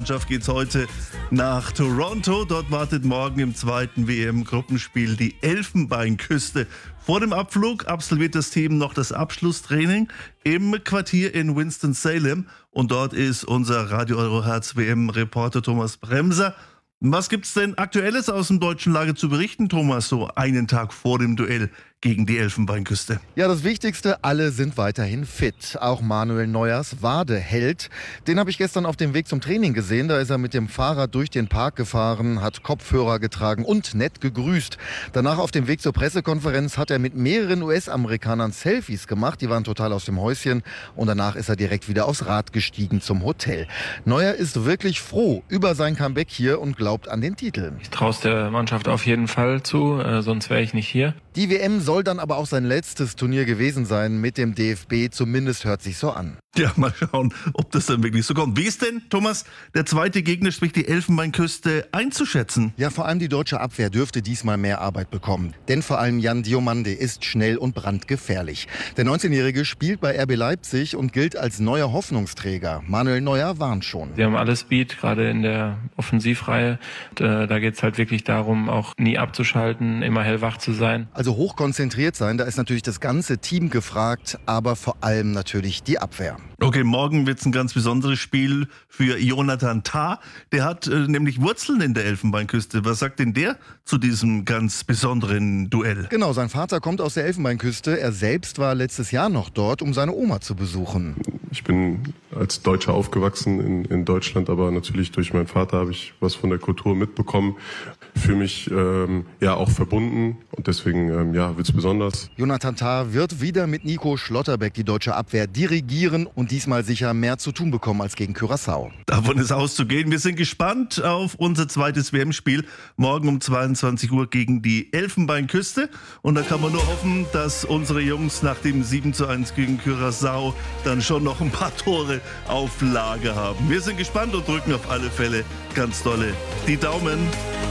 Mannschaft geht es heute nach Toronto. Dort wartet morgen im zweiten WM-Gruppenspiel die Elfenbeinküste. Vor dem Abflug absolviert das Team noch das Abschlusstraining im Quartier in Winston-Salem. Und dort ist unser Radio Euroherz WM-Reporter Thomas Bremser. Was gibt's denn Aktuelles aus dem deutschen Lager zu berichten, Thomas, so einen Tag vor dem Duell gegen die Elfenbeinküste? Ja, das Wichtigste, alle sind weiterhin fit. Auch Manuel Neuers Wade hält. Den habe ich gestern auf dem Weg zum Training gesehen. Da ist er mit dem Fahrrad durch den Park gefahren, hat Kopfhörer getragen und nett gegrüßt. Danach auf dem Weg zur Pressekonferenz hat er mit mehreren US-Amerikanern Selfies gemacht. Die waren total aus dem Häuschen. Und danach ist er direkt wieder aufs Rad gestiegen zum Hotel. Neuer ist wirklich froh über sein Comeback hier und glaubt an den Titel. Ich traue es der Mannschaft auf jeden Fall zu, sonst wäre ich nicht hier. Die WM soll dann aber auch sein letztes Turnier gewesen sein mit dem DFB. Zumindest hört sich so an. Ja, mal schauen, ob das dann wirklich so kommt. Wie ist denn, Thomas, der zweite Gegner, sprich die Elfenbeinküste, einzuschätzen? Ja, vor allem die deutsche Abwehr dürfte diesmal mehr Arbeit bekommen. Denn vor allem Jan Diomande ist schnell und brandgefährlich. Der 19-Jährige spielt bei RB Leipzig und gilt als neuer Hoffnungsträger. Manuel Neuer warnt schon. Wir haben alles Speed, gerade in der Offensivreihe. Da geht es halt wirklich darum, auch nie abzuschalten, immer hellwach zu sein. Also hochkonzentriert sein, da ist natürlich das ganze Team gefragt, aber vor allem natürlich die Abwehr. Okay, morgen wird es ein ganz besonderes Spiel für Jonathan Tah. Der hat nämlich Wurzeln in der Elfenbeinküste. Was sagt denn der zu diesem ganz besonderen Duell? Genau, sein Vater kommt aus der Elfenbeinküste. Er selbst war letztes Jahr noch dort, um seine Oma zu besuchen. Ich bin als Deutscher aufgewachsen in Deutschland, aber natürlich durch meinen Vater habe ich was von der Kultur mitbekommen. Fühle mich auch verbunden und deswegen wird es besonders. Jonathan Tah wird wieder mit Nico Schlotterbeck die deutsche Abwehr dirigieren und diesmal sicher mehr zu tun bekommen als gegen Curaçao. Davon ist auszugehen. Wir sind gespannt auf unser zweites WM-Spiel morgen um 22 Uhr gegen die Elfenbeinküste. Und da kann man nur hoffen, dass unsere Jungs nach dem 7:1 gegen Curaçao dann schon noch ein paar Tore auf Lager haben. Wir sind gespannt und drücken auf alle Fälle ganz dolle die Daumen.